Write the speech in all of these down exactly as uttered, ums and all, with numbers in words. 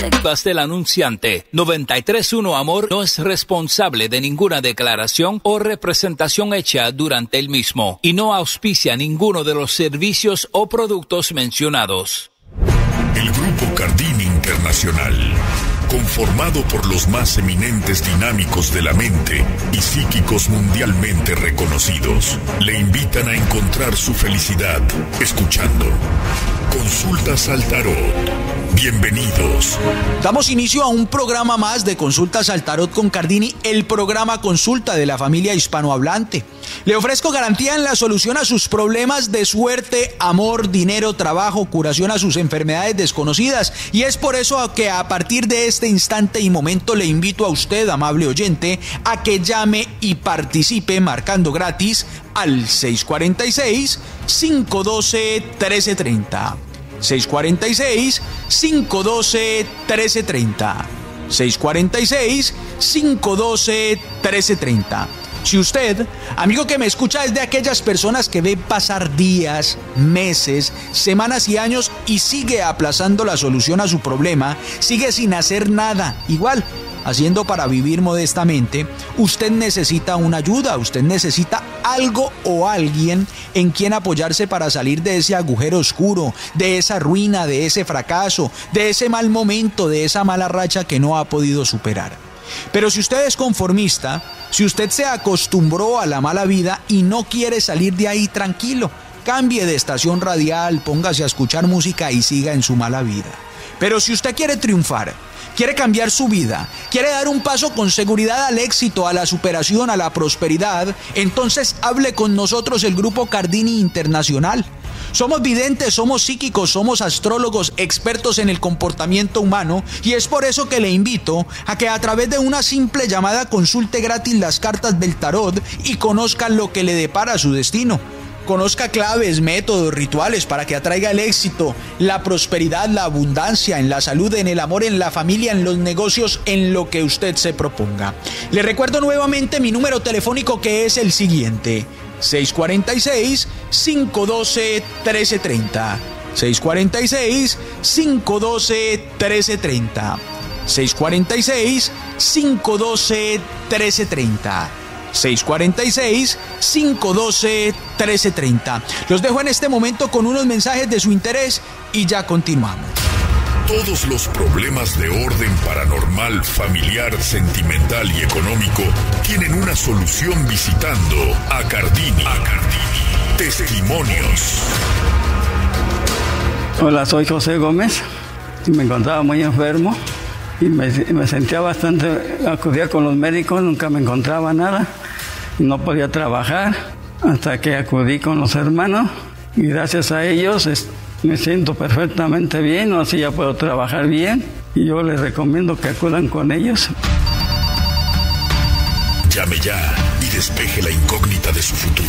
del anunciante. noventa y tres punto uno Amor no es responsable de ninguna declaración o representación hecha durante el mismo y no auspicia ninguno de los servicios o productos mencionados. El Grupo Cardini Internacional, conformado por los más eminentes dinámicos de la mente y psíquicos mundialmente reconocidos, le invitan a encontrar su felicidad escuchando Consultas al Tarot. Bienvenidos. Damos inicio a un programa más de Consultas al Tarot con Cardini, el programa consulta de la familia hispanohablante. Le ofrezco garantía en la solución a sus problemas de suerte, amor, dinero, trabajo, curación a sus enfermedades desconocidas. Y es por eso que a partir de este instante y momento le invito a usted, amable oyente, a que llame y participe marcando gratis al seis cuatro seis, cinco uno dos, uno tres tres cero. seis cuatro seis, cinco uno dos, uno tres tres cero. seis cuatro seis, cinco uno dos, uno tres tres cero. Si usted, amigo que me escucha, es de aquellas personas que ve pasar días, meses, semanas y años y sigue aplazando la solución a su problema, sigue sin hacer nada, igual, haciendo para vivir modestamente, usted necesita una ayuda, usted necesita algo o alguien en quien apoyarse para salir de ese agujero oscuro, de esa ruina, de ese fracaso, de ese mal momento, de esa mala racha que no ha podido superar. Pero si usted es conformista, si usted se acostumbró a la mala vida y no quiere salir de ahí, tranquilo, cambie de estación radial, póngase a escuchar música y siga en su mala vida. Pero si usted quiere triunfar, quiere cambiar su vida, quiere dar un paso con seguridad al éxito, a la superación, a la prosperidad, entonces hable con nosotros, el Grupo Cardini Internacional. Somos videntes, somos psíquicos, somos astrólogos, expertos en el comportamiento humano, y es por eso que le invito a que a través de una simple llamada consulte gratis las cartas del tarot y conozca lo que le depara su destino. Conozca claves, métodos, rituales para que atraiga el éxito, la prosperidad, la abundancia, en la salud, en el amor, en la familia, en los negocios, en lo que usted se proponga. Le recuerdo nuevamente mi número telefónico, que es el siguiente: seis cuatro seis, cinco uno dos, uno tres tres cero. seis cuatro seis, cinco uno dos, uno tres tres cero. seis cuatro seis, cinco uno dos, uno tres tres cero. seis cuatro seis, cinco uno dos, uno tres tres cero. Los dejo en este momento con unos mensajes de su interés y ya continuamos. Todos los problemas de orden paranormal, familiar, sentimental y económico tienen una solución visitando a Cardini. A Cardini. Testimonios. Hola, soy José Gómez y me encontraba muy enfermo y me, me sentía bastante, acudía con los médicos, nunca me encontraba nada, no podía trabajar hasta que acudí con los hermanos y gracias a ellos es, me siento perfectamente bien, así ya puedo trabajar bien y yo les recomiendo que acudan con ellos. Llame ya y despeje la incógnita de su futuro.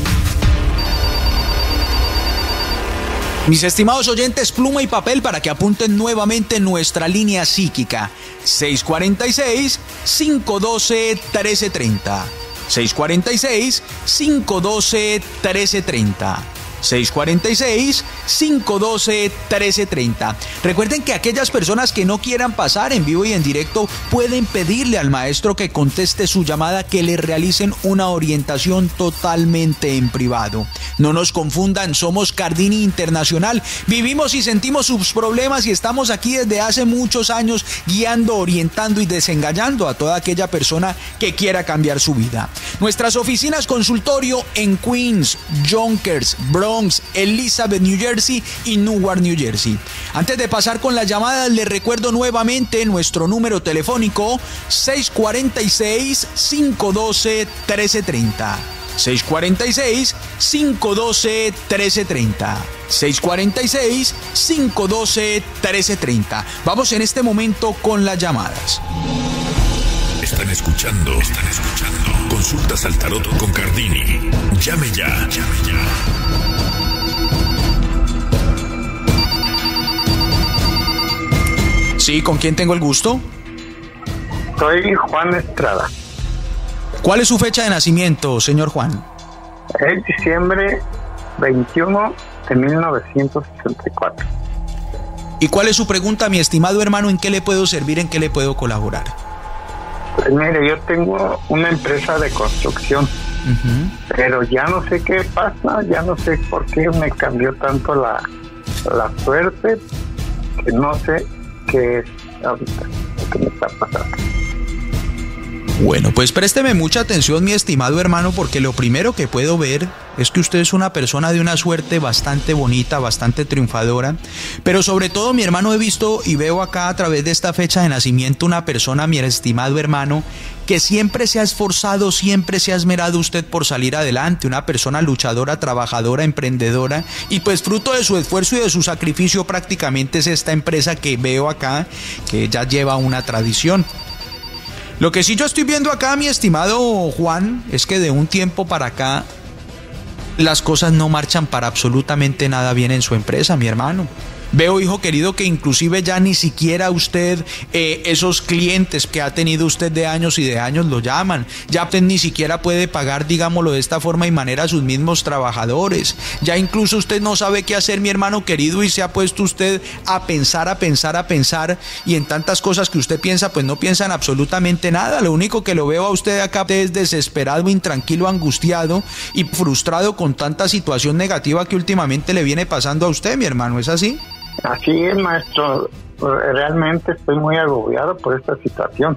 Mis estimados oyentes, pluma y papel para que apunten nuevamente nuestra línea psíquica: seis cuatro seis, cinco uno dos, uno tres tres cero. seis cuatro seis, cinco uno dos, uno tres tres cero. seis cuatro seis, cinco uno dos, uno tres tres cero. Recuerden que aquellas personas que no quieran pasar en vivo y en directo pueden pedirle al maestro que conteste su llamada, que le realicen una orientación totalmente en privado. No nos confundan, somos Cardini Internacional. Vivimos y sentimos sus problemas y estamos aquí desde hace muchos años guiando, orientando y desengañando a toda aquella persona que quiera cambiar su vida. Nuestras oficinas consultorio en Queens, Yonkers, Bronx, Elizabeth, New Jersey y Newark, New Jersey. Antes de pasar con las llamadas, les recuerdo nuevamente nuestro número telefónico: seis cuatro seis, cinco uno dos, uno tres tres cero. seis cuatro seis, cinco uno dos, uno tres tres cero. seis cuatro seis, cinco uno dos, uno tres tres cero. Vamos en este momento con las llamadas. Están escuchando, están escuchando Consultas al Tarot con Cardini. Llame ya, llame ya. Sí, ¿con quién tengo el gusto? Soy Juan Estrada. ¿Cuál es su fecha de nacimiento, señor Juan? Es diciembre veintiuno de mil novecientos sesenta y cuatro. ¿Y cuál es su pregunta, mi estimado hermano? ¿En qué le puedo servir? ¿En qué le puedo colaborar? Pues mire, yo tengo una empresa de construcción, uh-huh. pero ya no sé qué pasa, ya no sé por qué me cambió tanto la, la suerte, que no sé qué es ahorita lo que me está pasando. Bueno, pues présteme mucha atención, mi estimado hermano, porque lo primero que puedo ver es que usted es una persona de una suerte bastante bonita, bastante triunfadora, pero sobre todo, mi hermano, he visto y veo acá a través de esta fecha de nacimiento una persona, mi estimado hermano, que siempre se ha esforzado, siempre se ha esmerado usted por salir adelante, una persona luchadora, trabajadora, emprendedora, y pues fruto de su esfuerzo y de su sacrificio prácticamente es esta empresa que veo acá, que ya lleva una tradición. Lo que sí yo estoy viendo acá, mi estimado Juan, es que de un tiempo para acá las cosas no marchan para absolutamente nada bien en su empresa, mi hermano. Veo, hijo querido, que inclusive ya ni siquiera usted, eh, esos clientes que ha tenido usted de años y de años lo llaman. Ya usted ni siquiera puede pagar, digámoslo de esta forma y manera, a sus mismos trabajadores. Ya incluso usted no sabe qué hacer, mi hermano querido, y se ha puesto usted a pensar, a pensar, a pensar, y en tantas cosas que usted piensa, pues no piensan absolutamente nada. Lo único que lo veo a usted acá es desesperado, intranquilo, angustiado y frustrado con tanta situación negativa que últimamente le viene pasando a usted, mi hermano. ¿Es así? Así es, maestro. Realmente estoy muy agobiado por esta situación.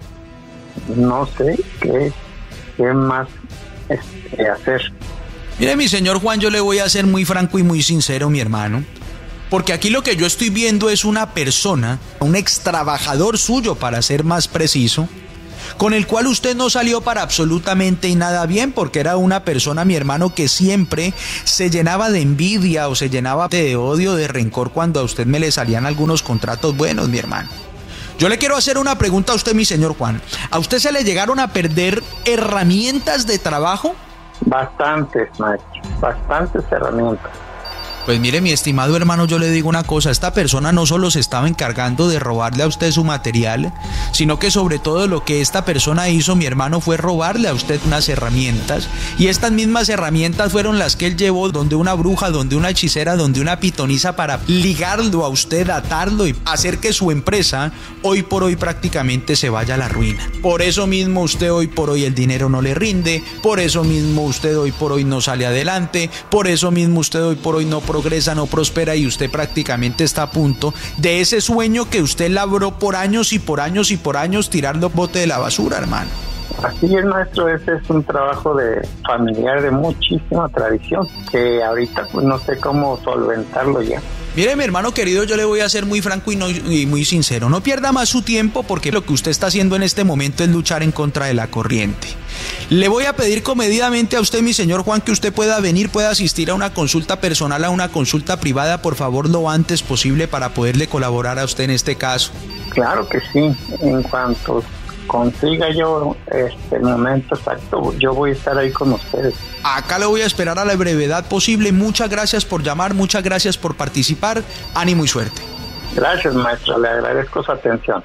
No sé qué, qué más este, hacer. Mire, mi señor Juan, yo le voy a ser muy franco y muy sincero, mi hermano. Porque aquí lo que yo estoy viendo es una persona, un ex trabajador suyo, para ser más preciso, con el cual usted no salió para absolutamente nada bien, porque era una persona, mi hermano, que siempre se llenaba de envidia o se llenaba de odio, de rencor cuando a usted me le salían algunos contratos buenos, mi hermano. Yo le quiero hacer una pregunta a usted, mi señor Juan. ¿A usted se le llegaron a perder herramientas de trabajo? Bastantes, maestro, bastantes herramientas. Pues mire, mi estimado hermano, yo le digo una cosa, esta persona no solo se estaba encargando de robarle a usted su material, sino que sobre todo lo que esta persona hizo, mi hermano, fue robarle a usted unas herramientas, y estas mismas herramientas fueron las que él llevó donde una bruja, donde una hechicera, donde una pitonisa, para ligarlo a usted, atarlo y hacer que su empresa hoy por hoy prácticamente se vaya a la ruina. Por eso mismo usted hoy por hoy el dinero no le rinde, por eso mismo usted hoy por hoy no sale adelante, por eso mismo usted hoy por hoy no progresa, no prospera, y usted prácticamente está a punto de ese sueño que usted labró por años y por años y por años, tirarlo bote de la basura, hermano. Así es, maestro, ese es un trabajo de familiar de muchísima tradición, que ahorita pues no sé cómo solventarlo ya. Mire, mi hermano querido, yo le voy a ser muy franco y, no, y muy sincero. No pierda más su tiempo, porque lo que usted está haciendo en este momento es luchar en contra de la corriente. Le voy a pedir comedidamente a usted, mi señor Juan, que usted pueda venir, pueda asistir a una consulta personal, a una consulta privada, por favor, lo antes posible, para poderle colaborar a usted en este caso. Claro que sí. En cuanto consiga yo este el momento exacto, yo voy a estar ahí con ustedes. Acá lo voy a esperar a la brevedad posible. Muchas gracias por llamar, muchas gracias por participar. Ánimo y suerte. Gracias, maestro, le agradezco su atención.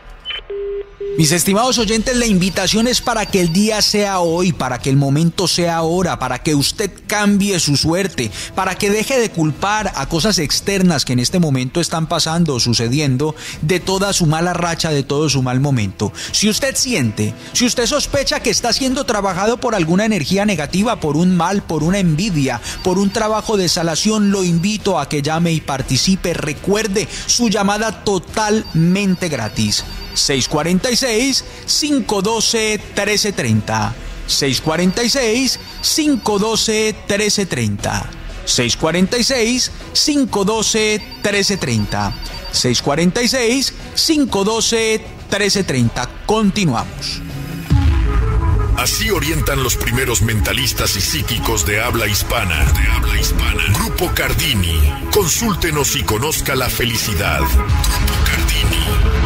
Mis estimados oyentes, la invitación es para que el día sea hoy, para que el momento sea ahora, para que usted cambie su suerte, para que deje de culpar a cosas externas que en este momento están pasando o sucediendo, de toda su mala racha, de todo su mal momento. Si usted siente, si usted sospecha que está siendo trabajado por alguna energía negativa, por un mal, por una envidia, por un trabajo de salación, lo invito a que llame y participe. Recuerde, su llamada totalmente gratis. seis cuatro seis, cinco uno dos, uno tres tres cero. seis cuatro seis, cinco uno dos, uno tres tres cero. seis cuatro seis, cinco uno dos, uno tres tres cero. seis cuatro seis, cinco uno dos, uno tres tres cero. Continuamos. Así orientan los primeros mentalistas y psíquicos de habla hispana. De habla hispana. Grupo Cardini. Consúltenos y conozca la felicidad. Grupo Cardini.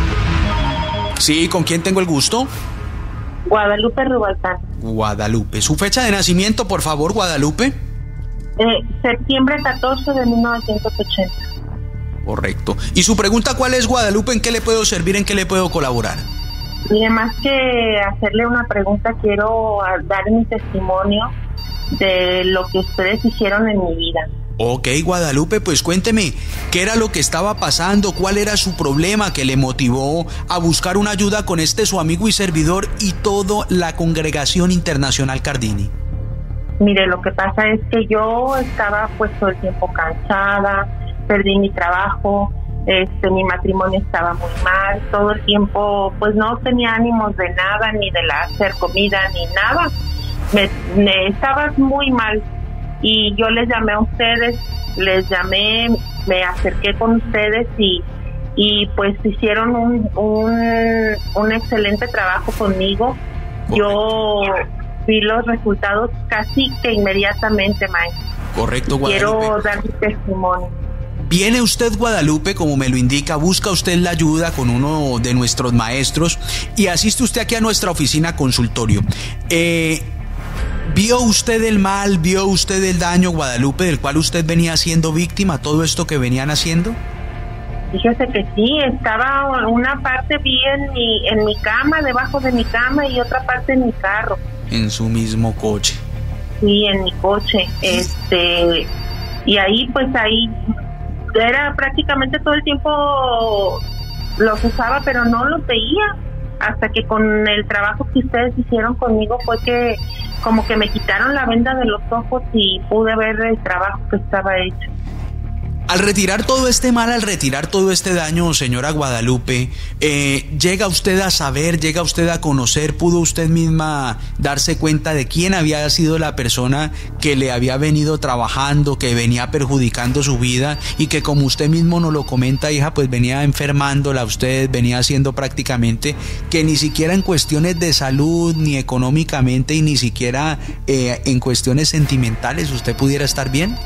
Sí, ¿con quién tengo el gusto? Guadalupe Rubalcán. Guadalupe. ¿Su fecha de nacimiento, por favor, Guadalupe? Eh, septiembre catorce de mil novecientos ochenta. Correcto. ¿Y su pregunta cuál es, Guadalupe? ¿En qué le puedo servir? ¿En qué le puedo colaborar? Mire, más que hacerle una pregunta, quiero dar mi testimonio de lo que ustedes hicieron en mi vida. Ok, Guadalupe, pues cuénteme, ¿qué era lo que estaba pasando? ¿Cuál era su problema que le motivó a buscar una ayuda con este su amigo y servidor y toda la Congregación Internacional Cardini? Mire, lo que pasa es que yo estaba pues todo el tiempo cansada, perdí mi trabajo, este, mi matrimonio estaba muy mal, todo el tiempo pues no tenía ánimos de nada, ni de la hacer comida, ni nada. Me, me estaba muy mal. Y yo les llamé a ustedes, les llamé, me acerqué con ustedes y, y pues hicieron un, un, un excelente trabajo conmigo. Yo vi los resultados casi que inmediatamente, maestro. Correcto, Guadalupe. Quiero dar mi testimonio. Viene usted, Guadalupe, como me lo indica, busca usted la ayuda con uno de nuestros maestros y asiste usted aquí a nuestra oficina consultorio. Eh... ¿Vio usted el mal, vio usted el daño, Guadalupe, del cual usted venía siendo víctima, todo esto que venían haciendo? Fíjese que sí, estaba una parte vi en mi, en mi cama, debajo de mi cama, y otra parte en mi carro. En su mismo coche. Sí, en mi coche, este, y ahí pues ahí, era prácticamente todo el tiempo los usaba, pero no los veía, hasta que con el trabajo que ustedes hicieron conmigo fue que como que me quitaron la venda de los ojos y pude ver el trabajo que estaba hecho. Al retirar todo este mal, al retirar todo este daño, señora Guadalupe, eh, ¿llega usted a saber, llega usted a conocer, pudo usted misma darse cuenta de quién había sido la persona que le había venido trabajando, que venía perjudicando su vida y que, como usted mismo nos lo comenta, hija, pues venía enfermándola a usted, venía haciendo prácticamente que ni siquiera en cuestiones de salud, ni económicamente y ni siquiera eh, en cuestiones sentimentales usted pudiera estar bien?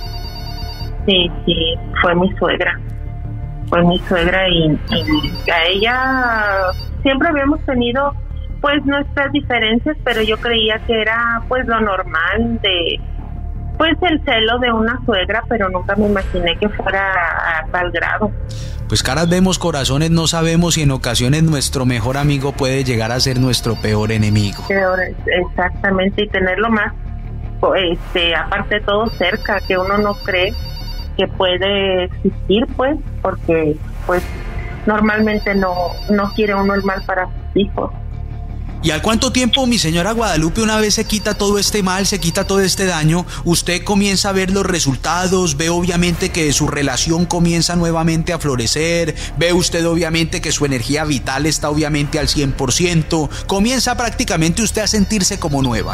Sí, sí, fue mi suegra, fue mi suegra y, y a ella siempre habíamos tenido pues nuestras diferencias, pero yo creía que era pues lo normal de pues el celo de una suegra, pero nunca me imaginé que fuera a tal grado. Pues caras vemos, corazones no sabemos, y en ocasiones nuestro mejor amigo puede llegar a ser nuestro peor enemigo. Peor, exactamente, y tenerlo más, este, aparte de todo cerca, que uno no cree que puede existir, pues, porque pues normalmente no, no quiere uno el mal para sus hijos. ¿Y al cuánto tiempo, mi señora Guadalupe, una vez se quita todo este mal, se quita todo este daño, usted comienza a ver los resultados, ve obviamente que su relación comienza nuevamente a florecer, ve usted obviamente que su energía vital está obviamente al cien por ciento, comienza prácticamente usted a sentirse como nueva?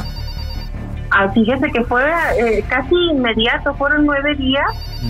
Ah, fíjese que fue eh, casi inmediato, fueron nueve días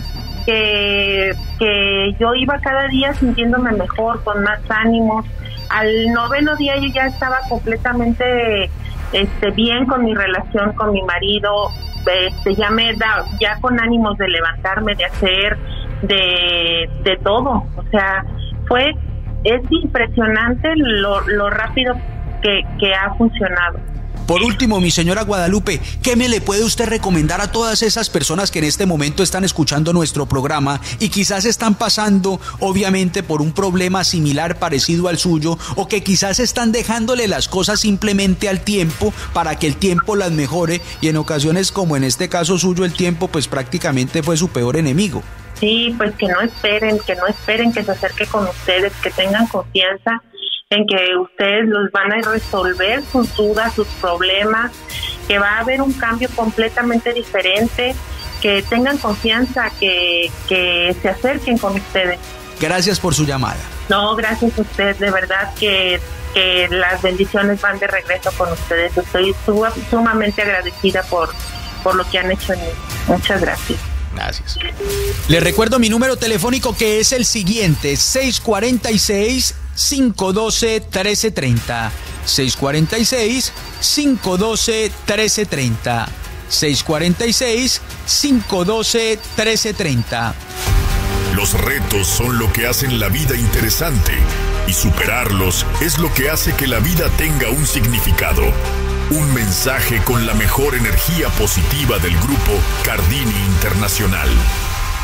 que, que yo iba cada día sintiéndome mejor, con más ánimos. Al noveno día yo ya estaba completamente este, bien con mi relación con mi marido, este, ya me da, ya con ánimos de levantarme, de hacer, de, de todo. O sea, fue, es impresionante lo, lo rápido que, que ha funcionado. Por último, mi señora Guadalupe, ¿qué me le puede usted recomendar a todas esas personas que en este momento están escuchando nuestro programa y quizás están pasando, obviamente, por un problema similar, parecido al suyo, o que quizás están dejándole las cosas simplemente al tiempo para que el tiempo las mejore, y en ocasiones, como en este caso suyo, el tiempo pues prácticamente fue su peor enemigo? Sí, pues que no esperen, que no esperen que se acerque con ustedes, que tengan confianza en que ustedes los van a resolver sus dudas, sus problemas, que va a haber un cambio completamente diferente, que tengan confianza, que, que se acerquen con ustedes. Gracias por su llamada. No, gracias a usted, de verdad que, que las bendiciones van de regreso con ustedes. Estoy sumamente agradecida por, por lo que han hecho en mí. Muchas gracias. Gracias. Les recuerdo mi número telefónico, que es el siguiente: seis cuatro seis, cinco uno dos, uno tres tres cero. seis cuatro seis, cinco uno dos, uno tres tres cero. seis cuatro seis, cinco uno dos, uno tres tres cero. Los retos son lo que hacen la vida interesante, y superarlos es lo que hace que la vida tenga un significado. Un mensaje con la mejor energía positiva del grupo Cardini Internacional.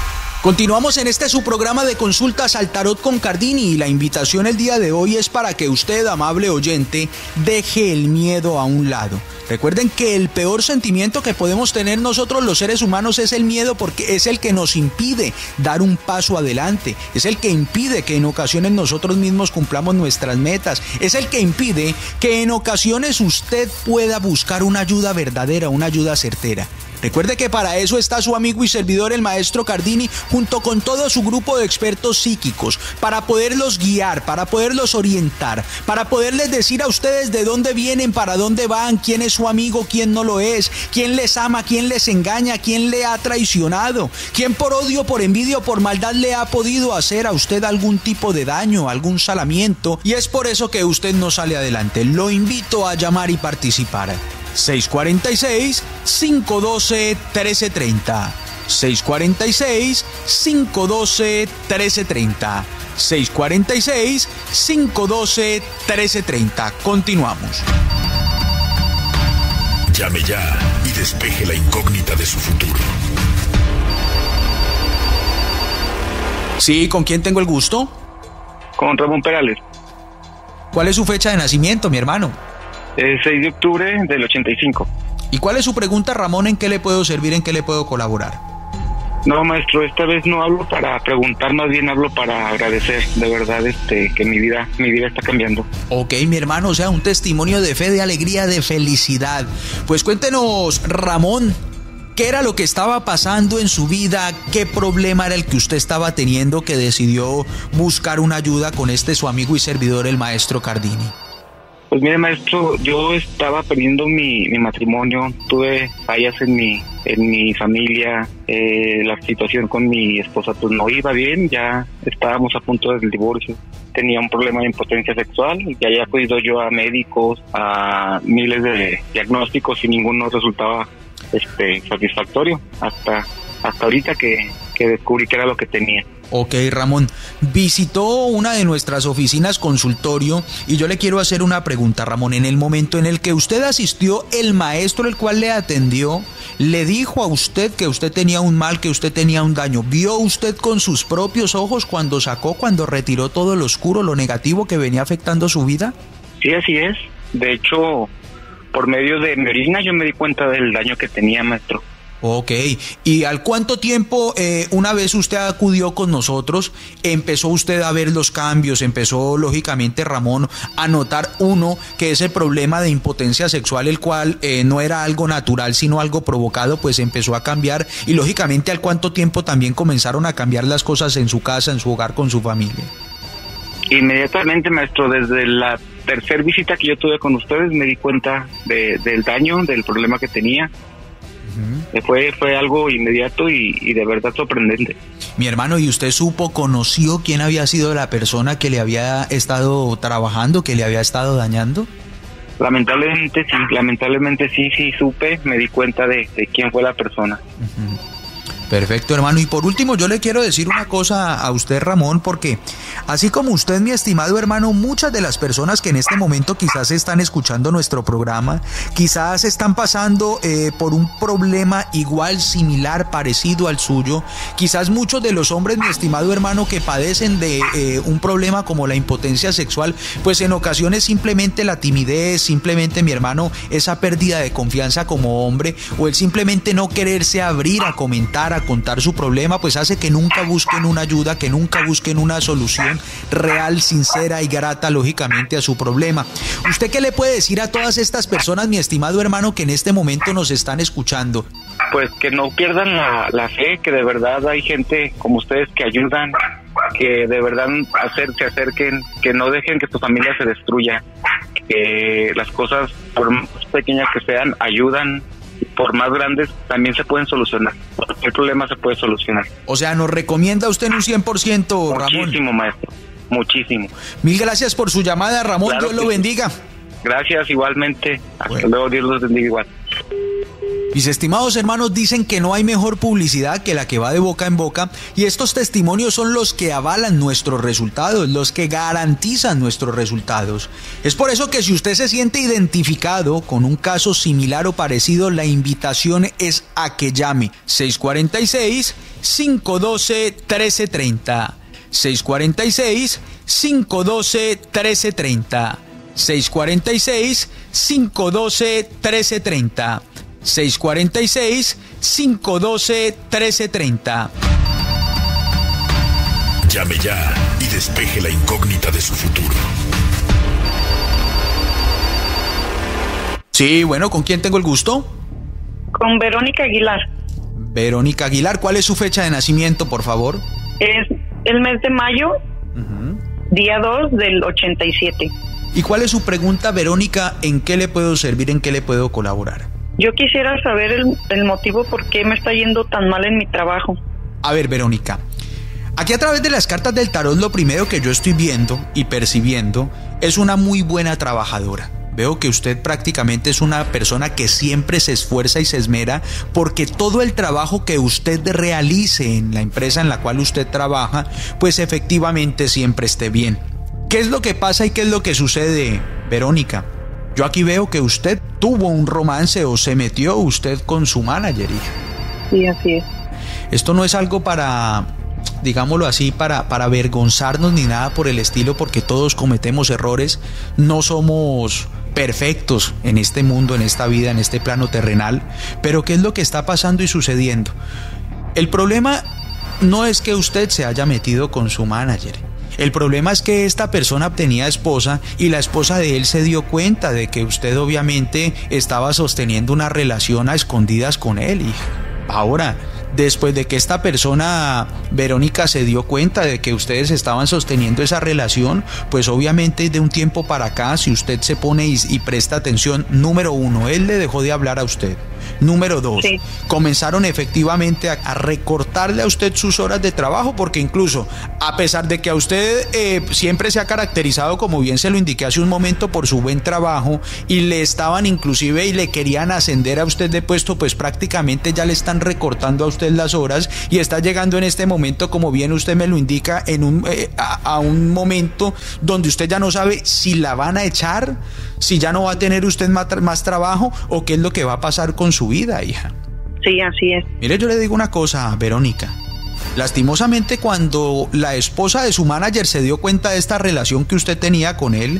Continuamos en este su programa de consultas al tarot con Cardini y la invitación el día de hoy es para que usted, amable oyente, deje el miedo a un lado. Recuerden que el peor sentimiento que podemos tener nosotros los seres humanos es el miedo, porque es el que nos impide dar un paso adelante, es el que impide que en ocasiones nosotros mismos cumplamos nuestras metas, es el que impide que en ocasiones usted pueda buscar una ayuda verdadera, una ayuda certera. Recuerde que para eso está su amigo y servidor el maestro Cardini junto con todo su grupo de expertos psíquicos, para poderlos guiar, para poderlos orientar, para poderles decir a ustedes de dónde vienen, para dónde van, quién es su amigo, quién no lo es, quién les ama, quién les engaña, quién le ha traicionado, quién por odio, por envidia o por maldad le ha podido hacer a usted algún tipo de daño, algún salamiento, y es por eso que usted no sale adelante. Lo invito a llamar y participar. seis cuatro seis, cinco uno dos, uno tres tres cero. seis cuatro seis, cinco uno dos, uno tres tres cero. seis cuatro seis, cinco uno dos, uno tres tres cero. Continuamos. Llame ya y despeje la incógnita de su futuro. Sí, ¿con quién tengo el gusto? Con Ramón Perales. ¿Cuál es su fecha de nacimiento, mi hermano? El seis de octubre del ochenta y cinco. ¿Y cuál es su pregunta, Ramón? ¿En qué le puedo servir? ¿En qué le puedo colaborar? No, maestro, esta vez no hablo para preguntar, más bien hablo para agradecer, de verdad, este, que mi vida, mi vida está cambiando. Ok, mi hermano, o sea, un testimonio de fe, de alegría, de felicidad. Pues cuéntenos, Ramón, ¿qué era lo que estaba pasando en su vida? ¿Qué problema era el que usted estaba teniendo que decidió buscar una ayuda con este su amigo y servidor, el maestro Cardini? Pues mire, maestro, yo estaba perdiendo mi, mi matrimonio, tuve fallas en mi en mi familia, eh, la situación con mi esposa pues no iba bien, ya estábamos a punto del divorcio, tenía un problema de impotencia sexual, ya había acudido yo a médicos, a miles de diagnósticos y ninguno resultaba este satisfactorio, hasta hasta ahorita que, que descubrí que era lo que tenía. Ok, Ramón, visitó una de nuestras oficinas consultorio y yo le quiero hacer una pregunta, Ramón. En el momento en el que usted asistió, el maestro el cual le atendió, le dijo a usted que usted tenía un mal, que usted tenía un daño. ¿Vio usted con sus propios ojos cuando sacó, cuando retiró todo lo oscuro, lo negativo que venía afectando su vida? Sí, así es. De hecho, por medio de mi orina yo me di cuenta del daño que tenía, maestro. Ok, ¿y al cuánto tiempo, eh, una vez usted acudió con nosotros, empezó usted a ver los cambios, empezó lógicamente, Ramón, a notar uno, que ese problema de impotencia sexual, el cual eh, no era algo natural, sino algo provocado, pues empezó a cambiar, y lógicamente al cuánto tiempo también comenzaron a cambiar las cosas en su casa, en su hogar, con su familia? Inmediatamente, maestro, desde la tercera visita que yo tuve con ustedes me di cuenta de, del daño, del problema que tenía. Uh-huh. Fue, fue algo inmediato y, y de verdad sorprendente. Mi hermano, ¿y usted supo, conoció quién había sido la persona que le había estado trabajando, que le había estado dañando? Lamentablemente sí, lamentablemente sí, sí supe, me di cuenta de, de quién fue la persona. Uh-huh. Perfecto, hermano. Y por último, yo le quiero decir una cosa a usted, Ramón, porque así como usted, mi estimado hermano, muchas de las personas que en este momento quizás están escuchando nuestro programa, quizás están pasando eh, por un problema igual, similar, parecido al suyo. Quizás muchos de los hombres, mi estimado hermano, que padecen de eh, un problema como la impotencia sexual, pues en ocasiones simplemente la timidez, simplemente, mi hermano, esa pérdida de confianza como hombre, o el simplemente no quererse abrir a comentar, a contar su problema, pues hace que nunca busquen una ayuda, que nunca busquen una solución real, sincera y grata, lógicamente, a su problema. ¿Usted qué le puede decir a todas estas personas, mi estimado hermano, que en este momento nos están escuchando? Pues que no pierdan la, la fe, que de verdad hay gente como ustedes que ayudan, que de verdad hacer, se acerquen, que no dejen que su familia se destruya, que las cosas, por más pequeñas que sean, ayudan. Por más grandes también se pueden solucionar. El problema se puede solucionar. O sea, ¿nos recomienda usted en un cien por ciento, Ramón? Muchísimo, maestro. Muchísimo. Mil gracias por su llamada, Ramón. Claro, Dios lo bendiga. Gracias, igualmente. Hasta Bueno. luego, Dios los bendiga igual. Mis estimados hermanos, dicen que no hay mejor publicidad que la que va de boca en boca, y estos testimonios son los que avalan nuestros resultados, los que garantizan nuestros resultados. Es por eso que si usted se siente identificado con un caso similar o parecido, la invitación es a que llame seis cuatro seis, cinco uno dos, uno tres tres cero. seis cuatro seis, cinco uno dos, uno tres tres cero. seis cuatro seis, cinco uno dos, uno tres tres cero. seis cuatro seis, cinco uno dos, uno tres tres cero. Llame ya y despeje la incógnita de su futuro. Sí, bueno, ¿con quién tengo el gusto? Con Verónica Aguilar. Verónica Aguilar, ¿cuál es su fecha de nacimiento, por favor? Es el mes de mayo, Uh-huh. día dos del ochenta y siete. ¿Y cuál es su pregunta, Verónica? ¿En qué le puedo servir? ¿En qué le puedo colaborar? Yo quisiera saber el, el motivo por qué me está yendo tan mal en mi trabajo. A ver, Verónica, aquí a través de las cartas del tarot lo primero que yo estoy viendo y percibiendo es una muy buena trabajadora. Veo que usted prácticamente es una persona que siempre se esfuerza y se esmera porque todo el trabajo que usted realice en la empresa en la cual usted trabaja, pues efectivamente siempre esté bien. ¿Qué es lo que pasa y qué es lo que sucede, Verónica? Yo aquí veo que usted tuvo un romance o se metió usted con su manager, hija. Sí, así es. Esto no es algo para, digámoslo así, para, para avergonzarnos ni nada por el estilo, porque todos cometemos errores, no somos perfectos en este mundo, en esta vida, en este plano terrenal. Pero ¿qué es lo que está pasando y sucediendo? El problema no es que usted se haya metido con su manager. El problema es que esta persona tenía esposa y la esposa de él se dio cuenta de que usted obviamente estaba sosteniendo una relación a escondidas con él, hija. Ahora, después de que esta persona, Verónica, se dio cuenta de que ustedes estaban sosteniendo esa relación, pues obviamente de un tiempo para acá, si usted se pone y, y presta atención, número uno, él le dejó de hablar a usted. Número dos, sí. Comenzaron efectivamente a, a recortarle a usted sus horas de trabajo, porque incluso, a pesar de que a usted eh, siempre se ha caracterizado, como bien se lo indiqué hace un momento, por su buen trabajo, y le estaban inclusive y le querían ascender a usted de puesto, pues prácticamente ya le están recortando a usted las horas y está llegando en este momento, como bien usted me lo indica, en un, eh, a, a un momento donde usted ya no sabe si la van a echar, si ya no va a tener usted más, más trabajo o qué es lo que va a pasar con su vida, hija. Sí, así es. Mire, yo le digo una cosa, Verónica. Lastimosamente, cuando la esposa de su manager se dio cuenta de esta relación que usted tenía con él,